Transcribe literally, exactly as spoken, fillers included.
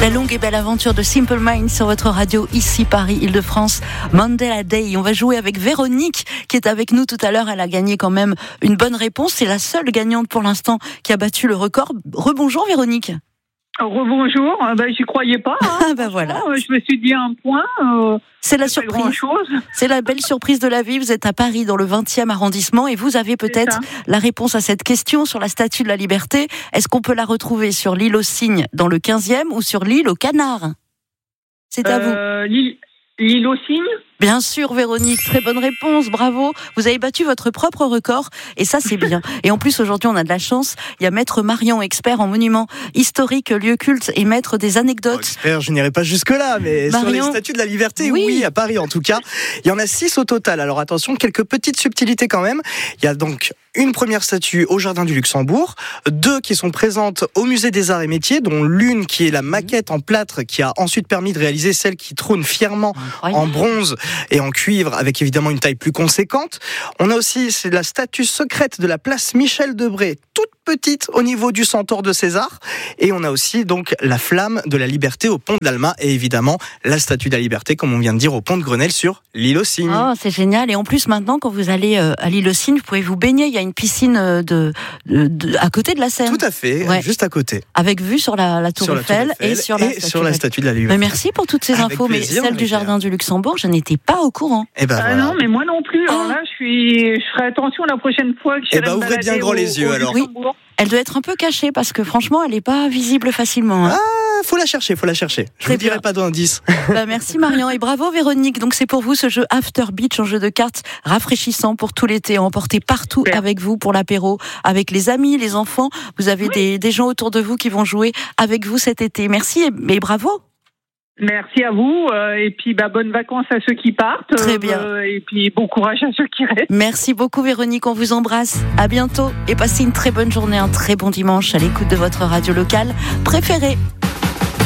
La longue et belle aventure de Simple Minds sur votre radio, ici Paris, Île-de-France, Mandela Day. On va jouer avec Véronique qui est avec nous tout à l'heure. Elle a gagné quand même une bonne réponse. C'est la seule gagnante pour l'instant qui a battu le record. Rebonjour Véronique. Rebonjour, ben, j'y croyais pas. Hein. Ah ben voilà. Je me suis dit un point. Euh, c'est la surprise. C'est la belle surprise de la vie. Vous êtes à Paris dans le vingtième arrondissement et vous avez peut-être la réponse à cette question sur la Statue de la Liberté. Est-ce qu'on peut la retrouver sur l'île aux Cygnes dans le quinzième ou sur l'île aux Canards? C'est à euh, vous. L'île, l'île aux Cygnes. Bien sûr, Véronique, très bonne réponse, bravo. Vous avez battu votre propre record et ça, c'est bien. Et en plus, aujourd'hui, on a de la chance. Il y a Maître Marion, expert en monuments historiques, lieux cultes et maître des anecdotes. Oh, expert, je n'irai pas jusque-là, mais Marion, sur les statues de la Liberté, oui. oui, à Paris en tout cas. Il y en a six au total. Alors attention, quelques petites subtilités quand même. Il y a donc une première statue au Jardin du Luxembourg, deux qui sont présentes au Musée des Arts et Métiers, dont l'une qui est la maquette en plâtre qui a ensuite permis de réaliser celle qui trône fièrement Incroyable. en bronze et en cuivre, avec évidemment une taille plus conséquente. On a aussi c'est la statue secrète de la place Michel-Debré, toute petite au niveau du centaure de César. Et on a aussi donc la flamme de la Liberté au pont d'Alma et évidemment la statue de la Liberté, comme on vient de dire, au pont de Grenelle sur l'île aux Cygnes. Oh, c'est génial. Et en plus, maintenant, quand vous allez euh, à l'île aux Cygnes, vous pouvez vous baigner. Il y a une piscine de, de, de, à côté de la Seine. Tout à fait, ouais. juste à côté. Avec vue sur la, la, tour, sur Eiffel la tour Eiffel et sur la, et statue, sur la statue de la Liberté. Mais merci pour toutes ces Avec infos. plaisir, mais celle du Jardin du Luxembourg, je n'étais pas au courant. Eh ben, ah voilà. non, mais moi non plus. Alors là, je, suis... je ferai attention la prochaine fois que je eh ben, ouvrez bien grand les yeux, alors. Oui. Elle doit être un peu cachée parce que franchement, elle n'est pas visible facilement. Hein. Ah, faut la chercher, faut la chercher. Je ne vous dirai pas d'indice. Bah, merci Marion et bravo Véronique. Donc c'est pour vous ce jeu After Beach, un jeu de cartes rafraîchissant pour tout l'été, à emporter partout Super. avec vous pour l'apéro, avec les amis, les enfants. Vous avez oui. des, des gens autour de vous qui vont jouer avec vous cet été. Merci et, et bravo. Merci à vous euh, et puis bah, bonnes vacances à ceux qui partent. Très bien. Euh, et puis bon courage à ceux qui restent. Merci beaucoup Véronique, on vous embrasse. À bientôt et passez une très bonne journée, un très bon dimanche à l'écoute de votre radio locale préférée.